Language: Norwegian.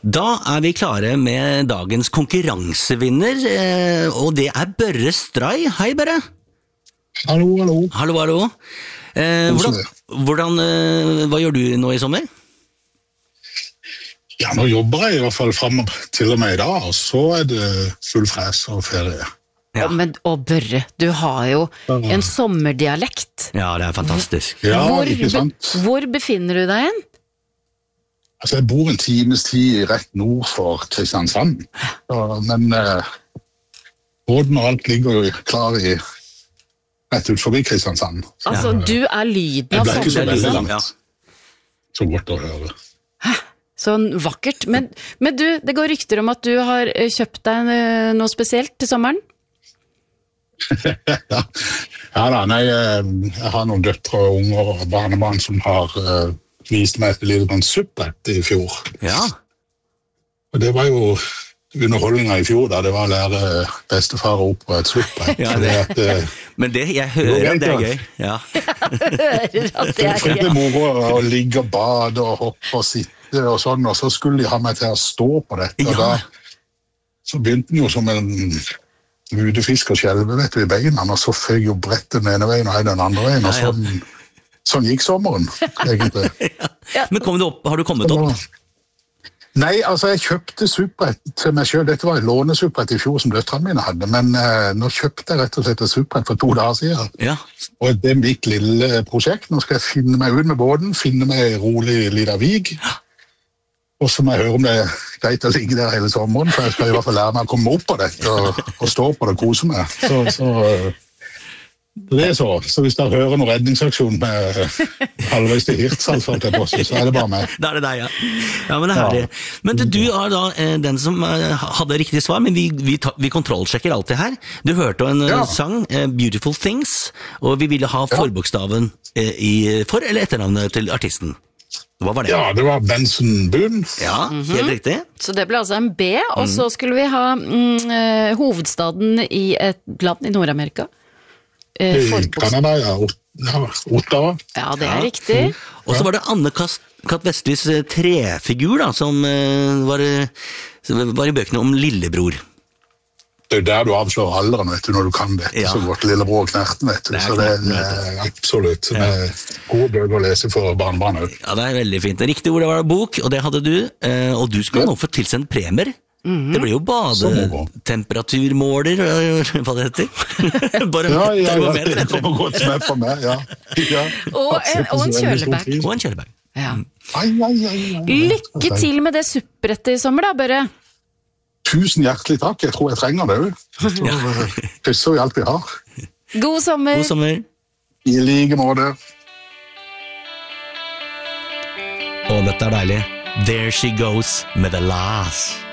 Da vi klare med dagens konkurransevinner, og det Børre Stray. Hei, Børre. Hallo, hallo. Hallo, hallo. Hva gjør du nå i sommer? Ja, nå jobber jeg i hvert fall frem til og med i dag, og så det full fres og ferie. Ja. Og Børre, du har jo en sommerdialekt. Ja, det fantastisk. Ja, ikke sant? Hvor befinner du deg hen? Altså, jeg bor en times tid rett nord for Kristiansand, men båden og alt ligger jo klar rett ut forbi Kristiansand. Altså, du lyden av sommeren. Det ble ikke så veldig liksom. langt. Så godt å høre. Sånn vakkert. Men du, det går rykter om at du har kjøpt deg noe spesielt til sommeren? Ja da, nei, jeg har noen døtre og unger og barnebarn som har vist meg et lite supprett i fjor. Ja. Og det var jo underholdningen i fjor, da det var å lære bestefar opp på et supprett. Ja, men jeg hører at det gøy. Ja. Jeg hører at det gøy. Det moro å ligge og bade og hoppe og sitte og sånn, og så skulle de ha meg til å stå på dette, og da så begynte den jo som en ludefisk og skjelve, vet du, i beina, og så føg jo brettet den ene veien og den andre veien, og sånn gikk sommeren, egentlig. Men har du kommet opp? Nei, altså jeg kjøpte supprett til meg selv. Dette var et lånesupprett i fjor som døtrene mine hadde, men nå kjøpte jeg rett og slett et supprett for 2 dager siden. Ja. Og det mitt lille prosjekt. Nå skal jeg finne meg ut med båten, finne meg rolig liten vig, og så må jeg høre om det greit å ligge der hele sommeren, for jeg skal i hvert fall lære meg å komme opp på dette og stå på det og kose meg. Så det så hvis dere hører noen redningsaksjon med halvveis til Hirtshals, så det bare meg. Da det deg, ja. Ja, men det herlig. Men du da den som hadde riktig svar, men vi kontrollsjekker alltid her. Du hørte en sang, Beautiful Things, og vi ville ha forbokstaven for- eller etternavnet til artisten. Hva var det? Ja, det var Benson Boone. Ja, helt riktig. Så det ble altså en B, og så skulle vi ha hovedstaden i et land i Nord-Amerika. I Canada, Ottawa. Ja, det riktig. Og så var det Anne Katt Vestlis trefigur da, som var i bøkene om lillebror. Det der du avslår alderen, vet du, når du kan dette så godt, lillebror og knerten, vet du. Så det absolutt god bøk å lese for barnebarn. Ja, det veldig fint. Riktig ord, det var bok, og det hadde du. Og du skulle nå få tilsendt premier. Det blir jo badetemperaturmåler, hva det heter. Bare termometer. Det kommer godt med på meg, ja. Og en kjølebag. Og en kjølebag. Ja. Lykke til med det supprettet i sommer da, Børre. Tusen hjertelig takk, jeg tror jeg trenger det jo. Krysser vi alt vi har. God sommer. God sommer. I like måte. Og dette deilig. There she goes med The Last.